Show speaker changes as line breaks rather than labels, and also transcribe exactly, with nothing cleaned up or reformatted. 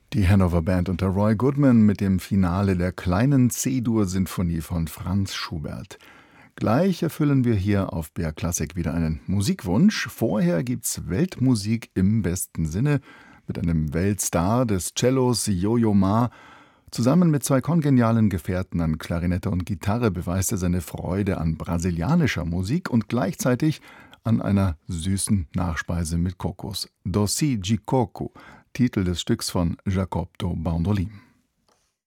Die Hanover Band unter Roy Goodman mit dem Finale der kleinen C-Dur-Sinfonie von Franz Schubert. Gleich erfüllen wir hier auf B R Klassik wieder einen Musikwunsch. Vorher gibt's Weltmusik im besten Sinne mit einem Weltstar des Cellos, Yo-Yo Ma. Zusammen mit zwei kongenialen Gefährten an Klarinette und Gitarre beweist er seine Freude an brasilianischer Musik und gleichzeitig an einer süßen Nachspeise mit Kokos. Doce de Coco, Titel des Stücks von Jacopo Bandolin.